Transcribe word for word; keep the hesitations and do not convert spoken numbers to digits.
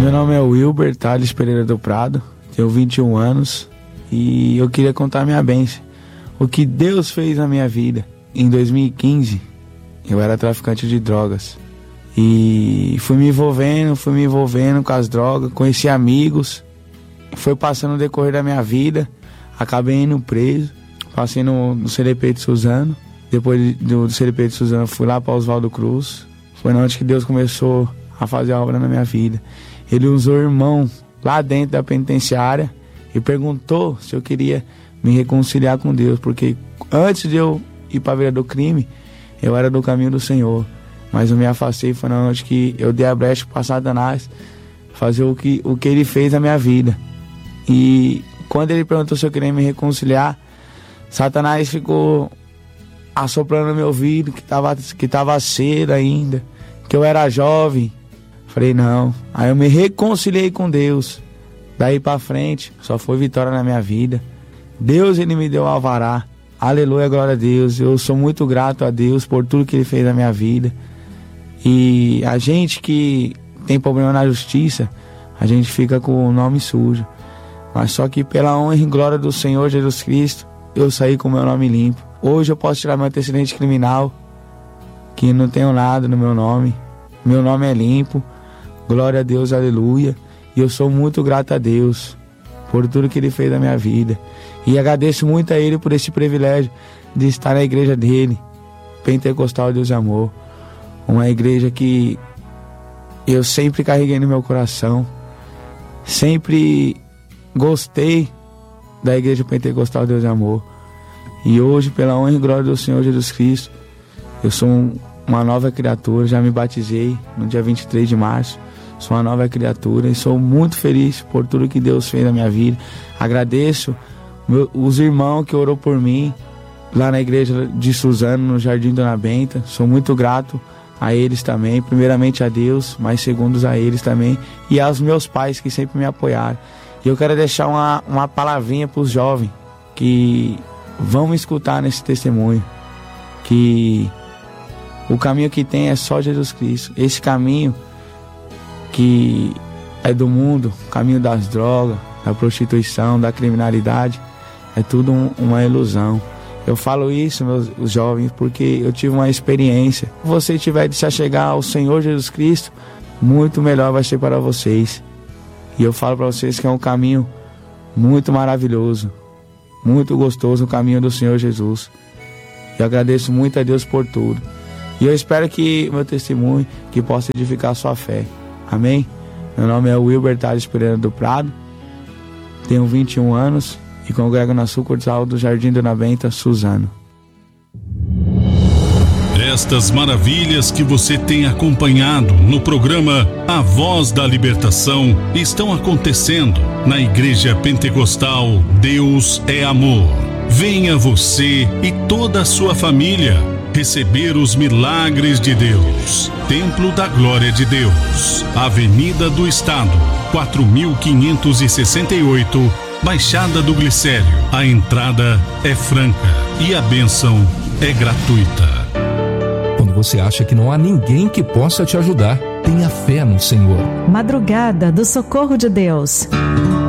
Meu nome é Wilber Thales Pereira do Prado, tenho vinte e um anos e eu queria contar minha bênção. O que Deus fez na minha vida. Em dois mil e quinze, eu era traficante de drogas. E fui me envolvendo, fui me envolvendo com as drogas, conheci amigos. Foi passando o decorrer da minha vida, acabei indo preso, passei no, no C D P de Suzano. Depois do, do C D P de Suzano, fui lá para Oswaldo Cruz. Foi onde que Deus começou a fazer a obra na minha vida. Ele usou o irmão lá dentro da penitenciária e perguntou se eu queria me reconciliar com Deus, porque antes de eu ir para a beira do crime, eu era do caminho do Senhor, mas eu me afastei. Foi onde que eu dei a brecha para Satanás fazer o que, o que ele fez na minha vida. E quando ele perguntou se eu queria me reconciliar, Satanás ficou assoprando no meu ouvido que estava que tava cedo ainda, que eu era jovem. Falei, não. Aí eu me reconciliei com Deus. Daí pra frente, só foi vitória na minha vida. Deus, ele me deu alvará. Aleluia, glória a Deus. Eu sou muito grato a Deus por tudo que ele fez na minha vida. E a gente que tem problema na justiça, a gente fica com o nome sujo. Mas só que pela honra e glória do Senhor Jesus Cristo, eu saí com o meu nome limpo. Hoje eu posso tirar meu antecedente criminal, que não tenho nada no meu nome. Meu nome é limpo. Glória a Deus, aleluia. E eu sou muito grato a Deus por tudo que ele fez na minha vida. E agradeço muito a ele por esse privilégio de estar na igreja dele, Pentecostal Deus e Amor. Uma igreja que eu sempre carreguei no meu coração. Sempre gostei da igreja Pentecostal Deus e Amor. E hoje, pela honra e glória do Senhor Jesus Cristo, eu sou um, uma nova criatura. Já me batizei no dia vinte e três de março. Sou uma nova criatura e sou muito feliz por tudo que Deus fez na minha vida. Agradeço meu, os irmãos que orou por mim lá na igreja de Suzano, no Jardim Dona Benta. Sou muito grato a eles também. Primeiramente a Deus, mas segundos a eles também. E aos meus pais que sempre me apoiaram. E eu quero deixar uma, uma palavrinha para os jovens que vão me escutar nesse testemunho. Que o caminho que tem é só Jesus Cristo. Esse caminho que é do mundo, o caminho das drogas, da prostituição, da criminalidade, é tudo um, uma ilusão. Eu falo isso, meus os jovens, porque eu tive uma experiência. Se você tiver de se achegar ao Senhor Jesus Cristo, muito melhor vai ser para vocês. E eu falo para vocês que é um caminho muito maravilhoso, muito gostoso, o caminho do Senhor Jesus. Eu agradeço muito a Deus por tudo. E eu espero que meu testemunho que possa edificar a sua fé. Amém? Meu nome é Wilber Thales Pereira do Prado, tenho vinte e um anos e congrego na sucursal do Jardim Dona Benta, Suzano. Estas maravilhas que você tem acompanhado no programa A Voz da Libertação estão acontecendo na Igreja Pentecostal Deus é Amor. Venha você e toda a sua família receber os milagres de Deus. Templo da Glória de Deus, Avenida do Estado, quatro mil quinhentos e sessenta e oito, Baixada do Glicério. A entrada é franca e a bênção é gratuita. Quando você acha que não há ninguém que possa te ajudar, tenha fé no Senhor. Madrugada do Socorro de Deus.